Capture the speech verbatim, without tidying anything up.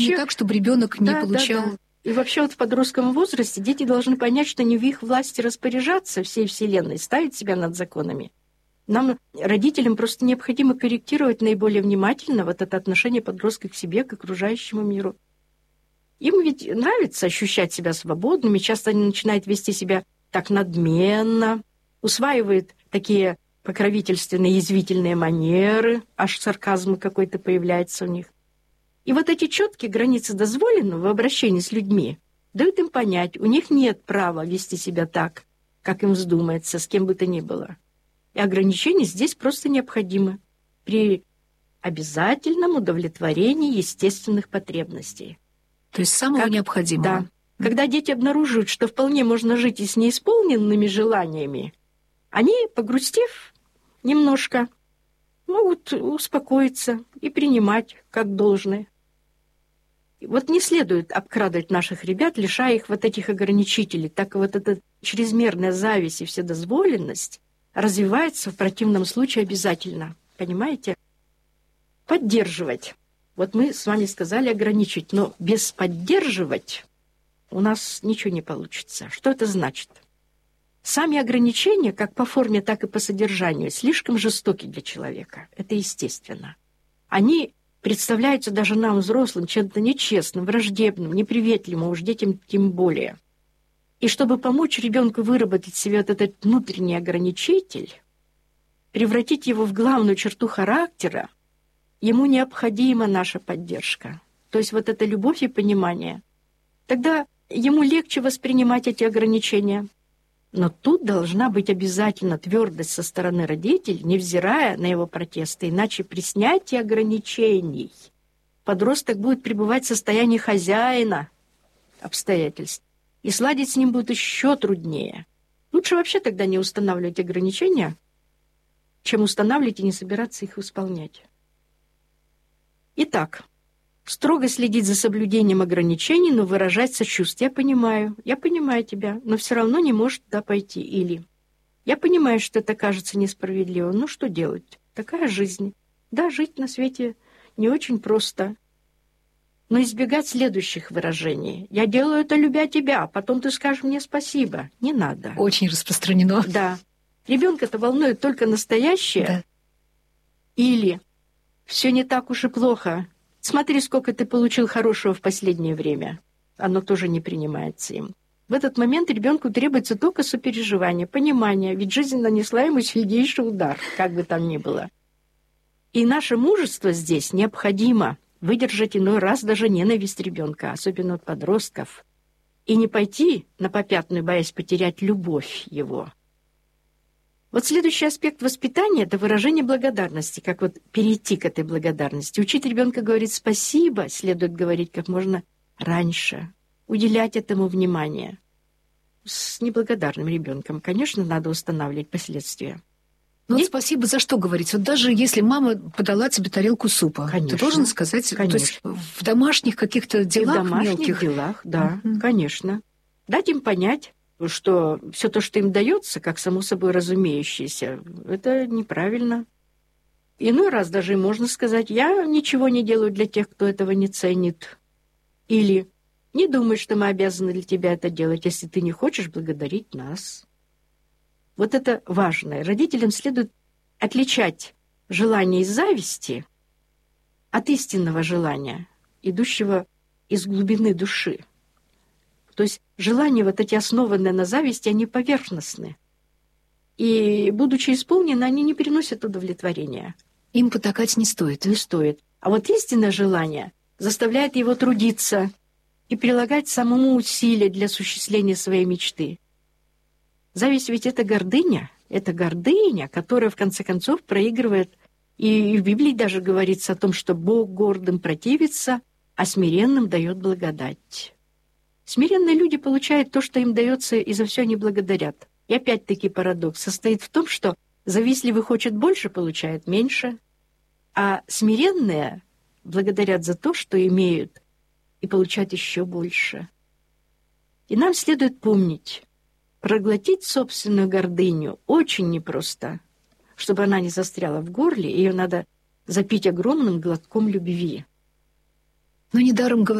Не так, чтобы ребенок не да, получал... Да, да. И вообще вот в подростковом возрасте дети должны понять, что не в их власти распоряжаться всей Вселенной, ставить себя над законами. Нам, родителям, просто необходимо корректировать наиболее внимательно вот это отношение подростка к себе, к окружающему миру. Им ведь нравится ощущать себя свободными, часто они начинают вести себя так надменно, усваивают такие покровительственные, язвительные манеры, аж сарказм какой-то появляется у них. И вот эти четкие границы дозволенного в обращении с людьми дают им понять, у них нет права вести себя так, как им вздумается, с кем бы то ни было. И ограничения здесь просто необходимы при обязательном удовлетворении естественных потребностей. То есть самого как, необходимого. Да. Mm-hmm. Когда дети обнаруживают, что вполне можно жить и с неисполненными желаниями, они, погрустив немножко, могут успокоиться и принимать как должное. Вот не следует обкрадывать наших ребят, лишая их вот этих ограничителей, так как вот эта чрезмерная зависть и вседозволенность развивается в противном случае обязательно. Понимаете? Поддерживать. Вот мы с вами сказали ограничить, но без поддерживать у нас ничего не получится. Что это значит? Сами ограничения, как по форме, так и по содержанию, слишком жестоки для человека. Это естественно. Они представляются даже нам, взрослым, чем-то нечестным, враждебным, неприветливым, а уж детям тем более. И чтобы помочь ребенку выработать в себе вот этот внутренний ограничитель, превратить его в главную черту характера, ему необходима наша поддержка. То есть вот эта любовь и понимание. Тогда ему легче воспринимать эти ограничения. Но тут должна быть обязательно твердость со стороны родителей, невзирая на его протесты, иначе при снятии ограничений подросток будет пребывать в состоянии хозяина обстоятельств, и сладить с ним будет еще труднее. Лучше вообще тогда не устанавливать ограничения, чем устанавливать и не собираться их исполнять. Итак, строго следить за соблюдением ограничений, но выражать сочувствие. Я понимаю, я понимаю тебя, но все равно не можешь туда пойти. Или я понимаю, что это кажется несправедливым. Ну, что делать? Такая жизнь. Да, жить на свете не очень просто. Но избегать следующих выражений. Я делаю это, любя тебя, а потом ты скажешь мне спасибо. Не надо. Очень распространено. Да. Ребенка-то волнует только настоящее. Да. Или все не так уж и плохо. Смотри, сколько ты получил хорошего в последнее время. Оно тоже не принимается им. В этот момент ребенку требуется только сопереживание, понимание, ведь жизнь нанесла ему сильнейший удар, как бы там ни было. И наше мужество здесь необходимо выдержать иной раз даже ненависть ребенка, особенно от подростков, и не пойти на попятную, боясь потерять любовь его. Вот следующий аспект воспитания – это выражение благодарности, как вот перейти к этой благодарности. Учить ребенка говорить «спасибо» следует говорить как можно раньше, уделять этому внимание. С неблагодарным ребенком, конечно, надо устанавливать последствия. Ну вот спасибо за что говорить? Вот даже если мама подала тебе тарелку супа, конечно, ты должен сказать, конечно. То есть в домашних каких-то делах, И в домашних мелких делах, да, mm-hmm. конечно. Дать им понять, что все то, что им дается, как само собой разумеющееся, это неправильно. Иной раз даже можно сказать: я ничего не делаю для тех, кто этого не ценит. Или не думай, что мы обязаны для тебя это делать, если ты не хочешь благодарить нас. Вот это важное. Родителям следует отличать желание из зависти от истинного желания, идущего из глубины души. То есть желания вот эти, основанные на зависти, они поверхностны. И, будучи исполнены, они не приносят удовлетворения. Им потакать не стоит. Не стоит. А вот истинное желание заставляет его трудиться и прилагать самому усилия для осуществления своей мечты. Зависть ведь это гордыня. Это гордыня, которая, в конце концов, проигрывает. И в Библии даже говорится о том, что Бог гордым противится, а смиренным дает благодать. Смиренные люди получают то, что им дается, и за все они благодарят. И опять-таки парадокс состоит в том, что завистливый хочет больше, получает меньше, а смиренные благодарят за то, что имеют, и получают еще больше. И нам следует помнить, проглотить собственную гордыню очень непросто. Чтобы она не застряла в горле, ее надо запить огромным глотком любви. Но недаром